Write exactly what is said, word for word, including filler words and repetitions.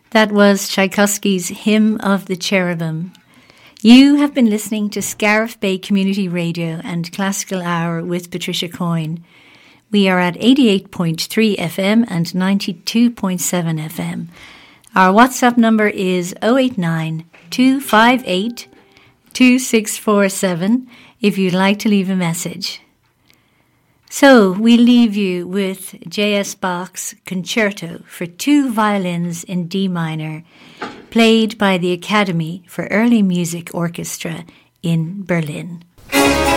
That was Tchaikovsky's Hymn of the Cherubim. You have been listening to Scariff Bay Community Radio and Classical Hour with Patricia Coyne. We are at eighty-eight point three F M and ninety-two point seven F M. Our WhatsApp number is oh eight nine, two five eight, two six four seven if you'd like to leave a message. So we leave you with J S Bach's Concerto for two violins in D minor, played by the Academy for Early Music Orchestra in Berlin.